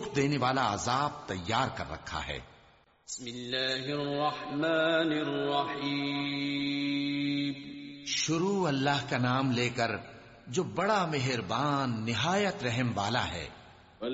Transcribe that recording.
दुख देने वाला अजाब तैयार कर रखा है। शुरू अल्लाह का नाम लेकर जो बड़ा मेहरबान निहायत रहम वाला है।